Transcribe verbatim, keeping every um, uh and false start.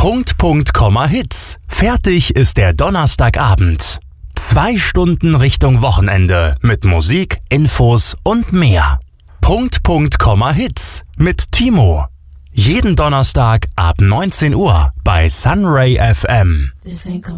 Punkt, Punkt, Komma, Hits. Fertig ist der Donnerstagabend. Zwei Stunden Richtung Wochenende mit Musik, Infos und mehr. Punkt, Punkt, Komma, Hits mit Timo. Jeden Donnerstag ab neunzehn Uhr bei Sunray F M.